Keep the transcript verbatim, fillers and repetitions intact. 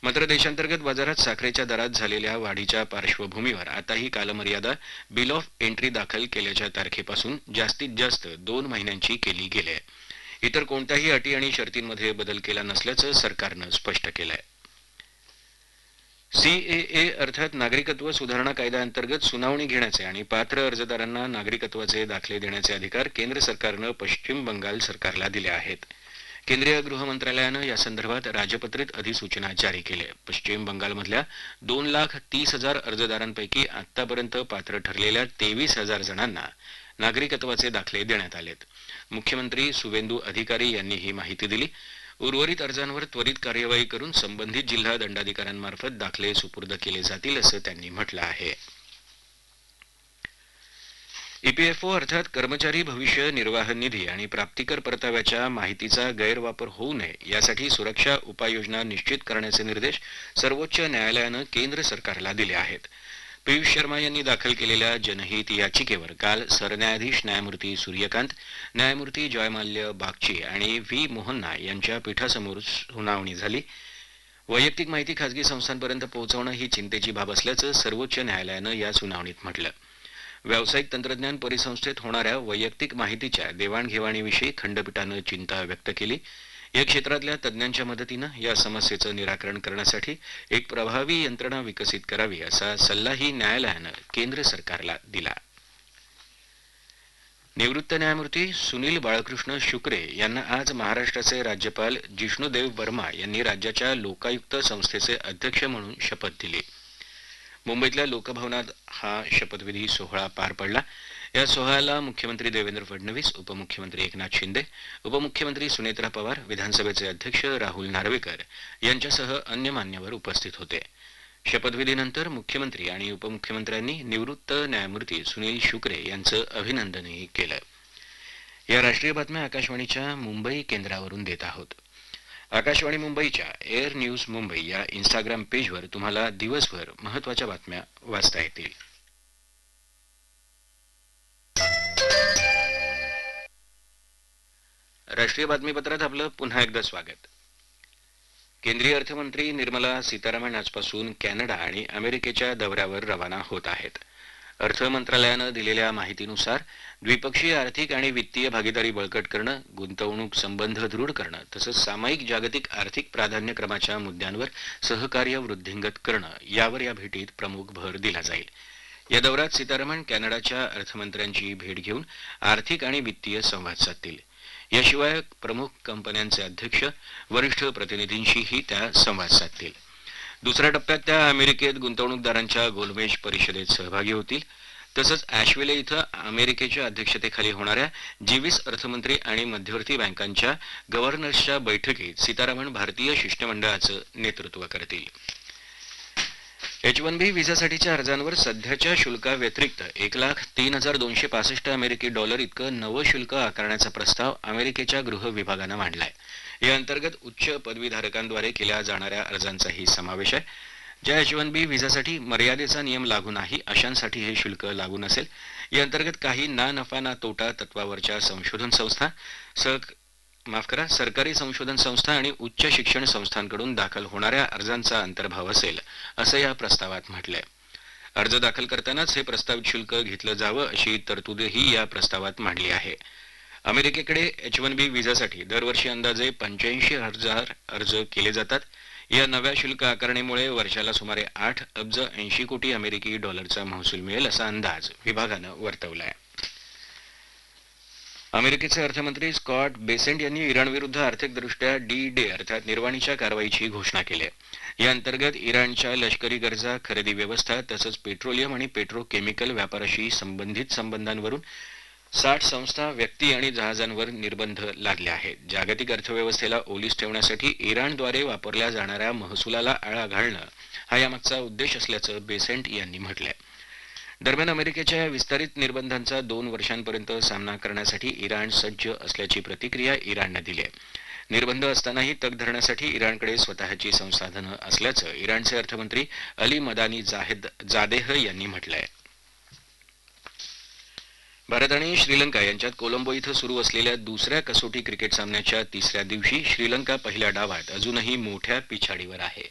मात्र देशांतर्गत बाजारात साखरेच्या दरात झालेल्या वाढीच्या पार्श्वभूमीवर आता ही कालमर्यादा बिल ऑफ एंट्री दाखल केल्याच्या तारखेपासून जास्तीत जास्त दोन महिन्यांची केली गेली आहे. इतर कोणत्याही अटी आणि शर्तींमध्ये बदल केला नसल्याचं सरकारनं स्पष्ट केलं आहे. सीएए अर्थात नागरिकत्व सुधारणा कायद्याअंतर्गत सुनावणी घेण्याचे आणि पात्र अर्जदारांना नागरिकत्वाचे दाखले देण्याचे अधिकार केंद्र सरकारनं पश्चिम बंगाल सरकारला दिले आहेत. केंद्रीय गृह मंत्रालयानं यासंदर्भात राजपत्रित अधिसूचना जारी केली आहे. पश्चिम बंगालमधल्या दोन लाख तीस हजार अर्जदारांपैकी आतापर्यंत पात्र ठरलेल्या तेवीस हजार जणांना नागरिकत्वाचे दाखले देण्यात आलेत. मुख्यमंत्री सुवेंदू अधिकारी यांनी ही माहिती दिली. उर्वरित अर्जांवर त्वरित कार्यवाही करून संबंधित जिल्हा दंडाधिकाऱ्यांमार्फत दाखले सुपूर्द केले जातील असं त्यांनी म्हटलं आहे. ईपीएफओ अर्थात कर्मचारी भविष्य निर्वाह निधी आणि प्राप्तिकर परताव्याच्या माहितीचा गैरवापर होऊ नये यासाठी सुरक्षा उपाययोजना निश्चित करण्याचे निर्देश सर्वोच्च न्यायालयानं केंद्र सरकारला दिले आहेत. पियुष शर्मा यांनी दाखल केलेल्या जनहित याचिकेवर काल सरन्यायाधीश न्यायमूर्ती सूर्यकांत, न्यायमूर्ती जयमाल्य बागची आणि व्ही मोहन्ना यांच्या पीठासमोर सुनावणी झाली. वैयक्तिक माहिती खासगी संस्थांपर्यंत पोहोचवणं ही चिंतेची बाब असल्याचं सर्वोच्च न्यायालयानं या सुनावणीत म्हटलं. व्यावसायिक तंत्रज्ञान परिसंस्थेत होणाऱ्या वैयक्तिक माहितीच्या देवाणघेवाणीविषयी खंडपीठानं चिंता व्यक्त केली. या क्षेत्रातल्या तज्ज्ञांच्या मदतीनं या समस्येचं निराकरण करण्यासाठी एक प्रभावी यंत्रणा विकसित करावी असा सल्लाही न्यायालयानं केंद्र सरकारला दिला. निवृत्त न्यायमूर्ती सुनील बाळकृष्ण शुक्रे यांना आज महाराष्ट्राचे राज्यपाल जिष्णुदेव वर्मा यांनी राज्याच्या लोकायुक्त संस्थेचे अध्यक्ष म्हणून शपथ दिली. मुंबईतल्या लोकभवनात हा शपथविधी सोहळा पार पडला. या सोहळ्याला मुख्यमंत्री देवेंद्र फडणवीस, उपमुख्यमंत्री एकनाथ शिंदे, उपमुख्यमंत्री सुनेत्रा पवार, विधानसभेचे अध्यक्ष राहुल नार्वेकर यांच्यासह अन्य मान्यवर उपस्थित होते. शपथविधीनंतर मुख्यमंत्री आणि उपमुख्यमंत्र्यांनी निवृत्त न्यायमूर्ती सुनील शुक्रे यांचं अभिनंदनही केलं. या राष्ट्रीय बातम्या आकाशवाणीच्या मुंबई केंद्रावरून देत आहोत. आकाशवाणी मुंबईच्या एअर न्यूज मुंबई या इंस्टाग्राम पेजवर तुम्हाला दिवसभर महत्त्वाच्या बातम्या वाचता येतील. राष्ट्रीय बातमीपत्रात आपलं पुन्हा एकदा स्वागत. केंद्रीय अर्थमंत्री निर्मला सीतारामन आजपासून कॅनडा आणि अमेरिकेच्या दौऱ्यावर रवाना होत आहेत. अर्थ मंत्रालयानं दिलेल्या माहितीनुसार द्विपक्षीय आर्थिक आणि वित्तीय भागीदारी बळकट करणं, गुंतवणूक संबंध दृढ करणं तसंच सामायिक जागतिक आर्थिक प्राधान्यक्रमाच्या मुद्द्यांवर सहकार्य वृद्धिंगत करणं यावर या भेटीत प्रमुख भर दिला जाईल. या दौऱ्यात सीतारामन कॅनडाच्या अर्थमंत्र्यांची भेट घेऊन आर्थिक आणि वित्तीय संवाद साधतील. याशिवाय प्रमुख कंपन्यांचे अध्यक्ष, वरिष्ठ प्रतिनिधींशीही त्या संवाद साधतील. दुसऱ्या टप्प्यात त्या अमेरिकेत गुंतवणूकदारांच्या गोलमेज परिषदेत सहभागी होतील. तसंच ॲशविले इथं अमेरिकेच्या अध्यक्षतेखाली होणाऱ्या जी वीस अर्थमंत्री आणि मध्यवर्ती बँकांच्या गव्हर्नर्सच्या बैठकीत सीतारामन भारतीय शिष्टमंडळाचं नेतृत्व करतील. एच वन बी व्हिसासाठीच्या अर्जांवर सध्याच्या शुल्काव्यतिरिक्त एक लाख तीन हजार दोनशे पासष्ट अमेरिकी डॉलर इतकं नवं शुल्क आकारण्याचा प्रस्ताव अमेरिकेच्या गृह विभागानं मांडलाय. या अंतर्गत उच्च पदवीधारकांद्वारे केल्या जाणाऱ्या अर्जांचाही समावेश आहे. ज्या एच वन बी व्हिसासाठी मर्यादेचा नियम लागू नाही अशांसाठी हे शुल्क लागू नसेल. या अंतर्गत काही ना नफा ना तोटा तत्वावरच्या संशोधन संस्था, सह माफ करा सरकारी संशोधन संस्था आणि उच्च शिक्षण संस्थांकडून दाखल होणाऱ्या अर्जांचा अंतर्भाव असेल असं या प्रस्तावात म्हटलंय. अर्ज दाखल करतानाच हे प्रस्तावित शुल्क घेतलं जावं अशी तरतूदही या प्रस्तावात मांडली आहे. अमेरिकेकडे एच वन बी व्हिसासाठी दरवर्षी अंदाजे पंच्याऐंशी हजार अर्ज केले जातात. या नव्या शुल्क आकारणीमुळे वर्षाला सुमारे आठ अब्ज ऐंशी कोटी अमेरिकी डॉलरचा महसूल मिळेल असा अंदाज विभागानं वर्तवला आहे. अमेरिकेचे अर्थमंत्री स्कॉट बेसेंट यांनी इराणविरुद्ध आर्थिकदृष्ट्या डी डे अर्थात निर्वाणीच्या कारवाईची घोषणा केली आहे. या अंतर्गत इराणच्या लष्करी गरजा, खरेदी व्यवस्था तसंच पेट्रोलियम आणि पेट्रोकेमिकल व्यापाराशी संबंधित संबंधांवरून साठ संस्था, व्यक्ती आणि जहाजांवर निर्बंध लादले आहेत. जागतिक अर्थव्यवस्थेला ओलीस ठेवण्यासाठी इराणद्वारे वापरल्या जाणाऱ्या महसुलाला आळा घालणं हा यामागचा उद्देश असल्याचं बेसेंट यांनी म्हटलंय. दरम्यान अमेरिकेच्या विस्तारित निर्बंधांचा दोन वर्षांपर्यंत सामना करण्यासाठी इराण सज्ज असल्याची प्रतिक्रिया इराणनं दिली आहे. निर्बंध असतानाही तग धरण्यासाठी इराणकडे स्वतःची संसाधनं असल्याचं इराणचे अर्थमंत्री अली मदानी जाहेद जादेह यांनी म्हटलंय. भारत आणि श्रीलंका यांच्यात कोलंबो इथं सुरू असलेल्या दुसऱ्या कसोटी क्रिकेट सामन्याच्या तिसऱ्या दिवशी श्रीलंका पहिल्या डावात अजूनही मोठ्या पिछाडीवर आहे.